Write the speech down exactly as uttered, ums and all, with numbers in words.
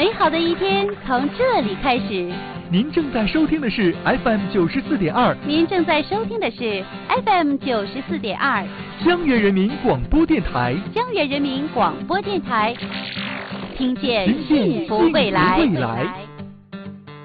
美好的一天从这里开始。 您正在收听的是 F M 九十四点二， 您正在收听的是 F M 九十四点二， 江源人民广播电台， 江源人民广播电台，听见听见幸福未来。 未来。